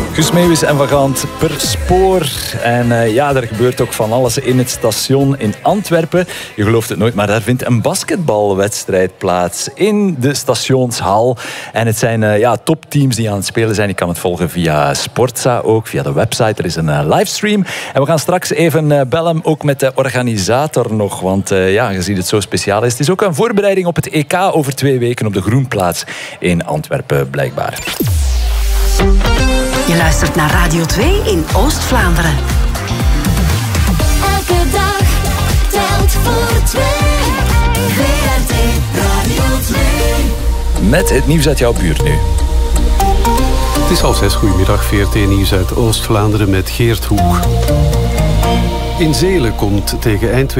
Guus Meeuwis en Vagant per spoor. En er gebeurt ook van alles in het station in Antwerpen. Je gelooft het nooit, maar daar vindt een basketbalwedstrijd plaats in de stationshal. En het zijn topteams die aan het spelen zijn. Je kan het volgen via Sportza, ook via de website. Er is een livestream. En we gaan straks even bellen, ook met de organisator nog. Want je ziet het zo speciaal is. Het is ook een voorbereiding op het EK over 2 weken op de Groenplaats in Antwerpen, blijkbaar. Je luistert naar Radio 2 in Oost-Vlaanderen. Elke dag telt voor 2. VRT Radio 2. Met het nieuws uit jouw buurt nu. Het is al 6. Goedemiddag, VRT Nieuws uit Oost-Vlaanderen met Geert Hoek. In Zelen komt tegen eind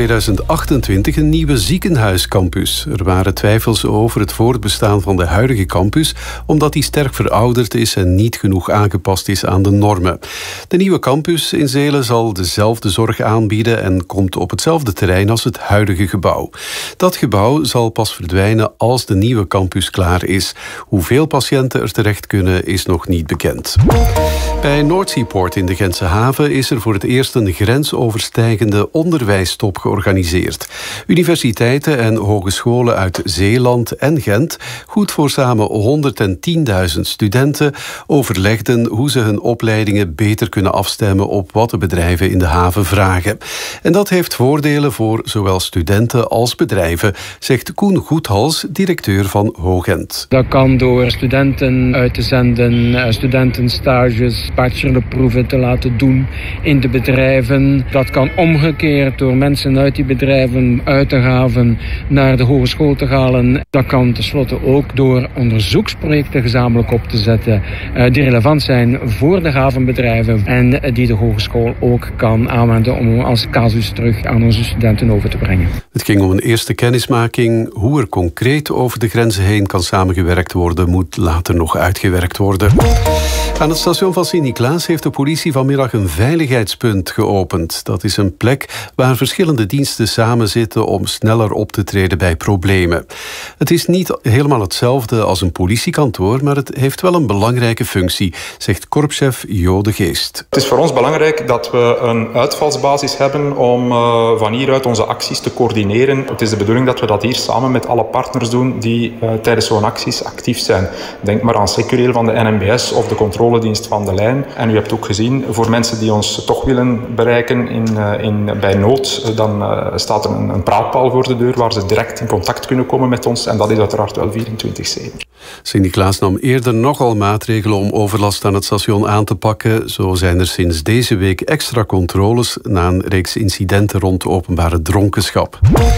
2028 een nieuwe ziekenhuiscampus. Er waren twijfels over het voortbestaan van de huidige campus, omdat die sterk verouderd is en niet genoeg aangepast is aan de normen. De nieuwe campus in Zelen zal dezelfde zorg aanbieden en komt op hetzelfde terrein als het huidige gebouw. Dat gebouw zal pas verdwijnen als de nieuwe campus klaar is. Hoeveel patiënten er terecht kunnen is nog niet bekend. Bij Noordseaport in de Gentse haven is er voor het eerst een grensoverstijgende onderwijstop georganiseerd. Universiteiten en hogescholen uit Zeeland en Gent, goed voor samen 110.000 studenten, overlegden hoe ze hun opleidingen beter kunnen afstemmen op wat de bedrijven in de haven vragen. En dat heeft voordelen voor zowel studenten als bedrijven, zegt Koen Goethals, directeur van Hogent. Dat kan door studenten uit te zenden, studentenstages, bachelorproeven te laten doen in de bedrijven. Dat kan omgekeerd door mensen uit die bedrijven uit de haven naar de hogeschool te halen. Dat kan tenslotte ook door onderzoeksprojecten gezamenlijk op te zetten die relevant zijn voor de havenbedrijven en die de hogeschool ook kan aanwenden om als casus terug aan onze studenten over te brengen. Het ging om een eerste kennismaking. Hoe er concreet over de grenzen heen kan samengewerkt worden, moet later nog uitgewerkt worden. Aan het station van Sint-Niklaas heeft de politie vanmiddag een veiligheidspunt geopend. Dat is een plek waar verschillende diensten samenzitten om sneller op te treden bij problemen. Het is niet helemaal hetzelfde als een politiekantoor, maar het heeft wel een belangrijke functie, zegt korpschef Jo de Geest. Het is voor ons belangrijk dat we een uitvalsbasis hebben om van hieruit onze acties te coördineren. Het is de bedoeling dat we dat hier samen met alle partners doen die tijdens zo'n acties actief zijn. Denk maar aan Secureel van de NMBS of de controledienst van de lijn. En u hebt ook gezien, voor mensen die ons toch willen bereiken bij nood, dan staat er een praatpaal voor de deur waar ze direct in contact kunnen komen met ons. En dat is uiteraard wel 24/7. Sint-Niklaas nam eerder nogal maatregelen om overlast aan het station aan te pakken. Zo zijn er sinds deze week extra controles na een reeks incidenten rond openbare dronkenschap.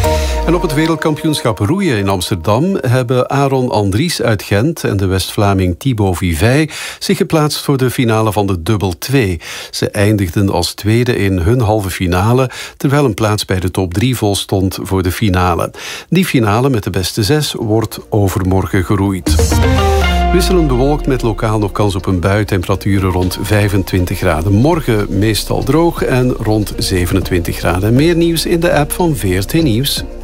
En op het wereldkampioenschap roeien in Amsterdam hebben Aaron Andries uit Gent en de West-Vlaming Thibaut Vivey zich geplaatst voor de finale van de dubbel 2. Ze eindigden als tweede in hun halve finale, terwijl een plaats bij de top 3 volstond voor de finale. Die finale met de beste 6 wordt overmorgen geroeid. Wisselend bewolkt met lokaal nog kans op een bui, temperaturen rond 25 graden. Morgen meestal droog en rond 27 graden. Meer nieuws in de app van VRT Nieuws.